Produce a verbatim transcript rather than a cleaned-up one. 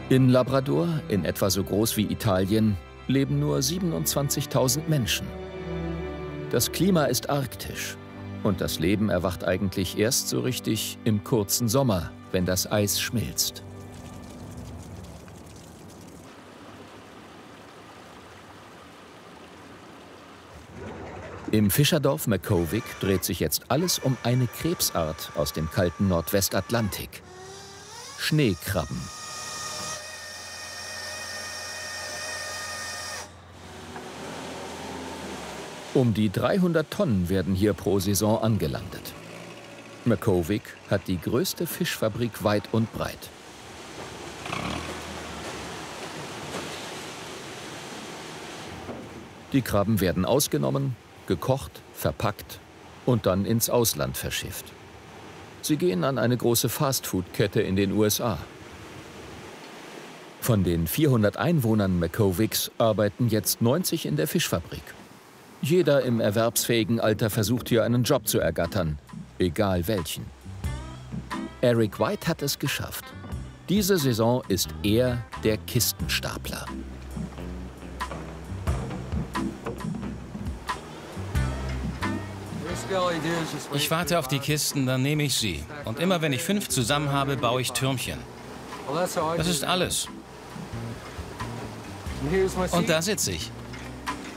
In Labrador, in etwa so groß wie Italien, leben nur siebenundzwanzigtausend Menschen. Das Klima ist arktisch und das Leben erwacht eigentlich erst so richtig im kurzen Sommer, wenn das Eis schmilzt. Im Fischerdorf Makkovik dreht sich jetzt alles um eine Krebsart aus dem kalten Nordwestatlantik: Schneekrabben. Um die dreihundert Tonnen werden hier pro Saison angelandet. Makkovik hat die größte Fischfabrik weit und breit. Die Krabben werden ausgenommen, gekocht, verpackt und dann ins Ausland verschifft. Sie gehen an eine große Fastfood-Kette in den U S A. Von den vierhundert Einwohnern Makkoviks arbeiten jetzt neunzig in der Fischfabrik. Jeder im erwerbsfähigen Alter versucht hier einen Job zu ergattern, egal welchen. Eric White hat es geschafft. Diese Saison ist er der Kistenstapler. Ich warte auf die Kisten, dann nehme ich sie. Und immer wenn ich fünf zusammen habe, baue ich Türmchen. Das ist alles. Und da sitze ich.